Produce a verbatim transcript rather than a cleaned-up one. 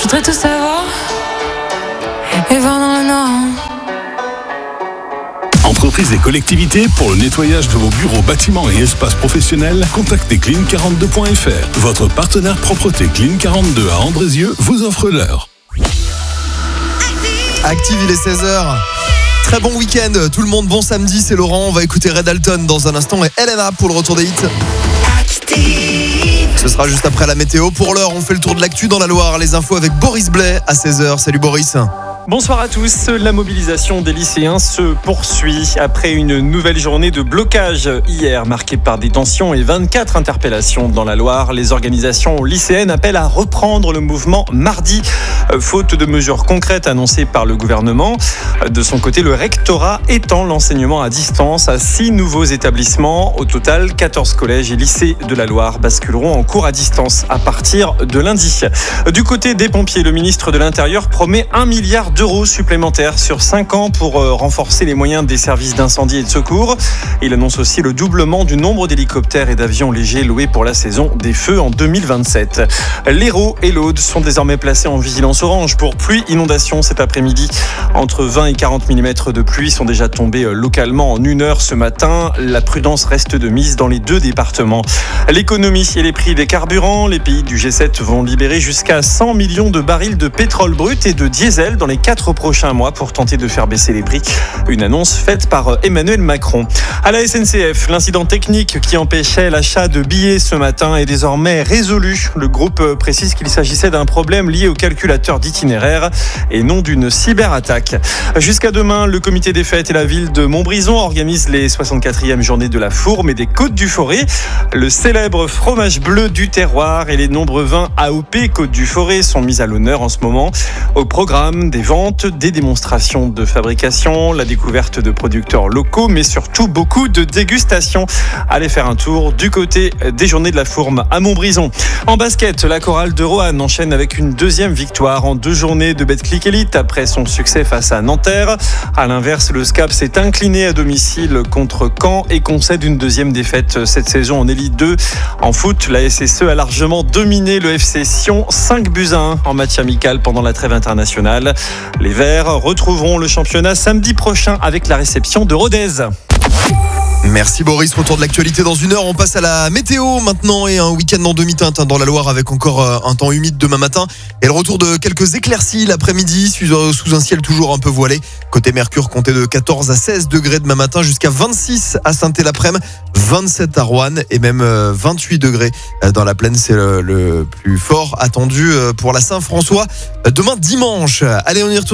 voudrais tout savoir et voir dans le noir. Entreprises et collectivités, pour le nettoyage de vos bureaux, bâtiments et espaces professionnels, contactez clean quarante-deux point f r. Votre partenaire propreté Clean quarante-deux à Andrézieux vous offre l'heure. Active, il est seize heures. Très bon week-end, tout le monde, bon samedi, c'est Laurent. On va écouter Red Alton dans un instant et Elena pour le retour des hits. Active. Ce sera juste après la météo. Pour l'heure, on fait le tour de l'actu dans la Loire. Les infos avec Boris Blais à seize heures. Salut Boris. Bonsoir à tous. La mobilisation des lycéens se poursuit après une nouvelle journée de blocage hier marquée par des tensions et vingt-quatre interpellations dans la Loire. Les organisations lycéennes appellent à reprendre le mouvement mardi, faute de mesures concrètes annoncées par le gouvernement. De son côté, le rectorat étend l'enseignement à distance à six nouveaux établissements. Au total, quatorze collèges et lycées de la Loire basculeront en cours à distance à partir de lundi. Du côté des pompiers, le ministre de l'Intérieur promet un milliard d'euros supplémentaires sur cinq ans pour renforcer les moyens des services d'incendie et de secours. Il annonce aussi le doublement du nombre d'hélicoptères et d'avions légers loués pour la saison des feux en deux mille vingt-sept. L'Hérault et l'Aude sont désormais placés en vigilance orange pour pluie inondation cet après-midi. Entre vingt et quarante millimètres de pluie sont déjà tombés localement en une heure ce matin. La prudence reste de mise dans les deux départements. L'économie et les prix des carburants, les pays du G sept vont libérer jusqu'à cent millions de barils de pétrole brut et de diesel dans les quatre prochains mois pour tenter de faire baisser les prix. Une annonce faite par Emmanuel Macron. À la S N C F, l'incident technique qui empêchait l'achat de billets ce matin est désormais résolu. Le groupe précise qu'il s'agissait d'un problème lié au calculateur d'itinéraire et non d'une cyberattaque. Jusqu'à demain, le comité des fêtes et la ville de Montbrison organisent les soixante-quatrième journées de la Fourme et des Côtes du Forêt. Le célèbre fromage bleu du terroir et les nombreux vins A O P Côtes du Forêt sont mis à l'honneur en ce moment. Au programme, des ventes, des démonstrations de fabrication, la découverte de producteurs locaux, mais surtout beaucoup de dégustations. Allez faire un tour du côté des journées de la Fourme à Montbrison. En basket, la chorale de Roanne enchaîne avec une deuxième victoire en deux journées de Betclic Elite après son succès face à Nanterre. À l'inverse, le SCAP s'est incliné à domicile contre Caen et concède une deuxième défaite cette saison en Élite deux. En foot, la S S E a largement dominé le F C Sion, cinq buts à un en match amical pendant la trêve internationale. Les Verts retrouveront le championnat samedi prochain avec la réception de Rodez. Merci Boris, retour de l'actualité dans une heure. On passe à la météo maintenant et un week-end en demi-teinte dans la Loire avec encore un temps humide demain matin et le retour de quelques éclaircies l'après-midi sous un ciel toujours un peu voilé. Côté Mercure, comptez de quatorze à seize degrés demain matin jusqu'à vingt-six à Saint-Étienne-l'après-midi, vingt-sept à Roanne et même vingt-huit degrés dans la plaine. C'est le, le plus fort attendu pour la Saint-François demain dimanche. Allez, on y retourne.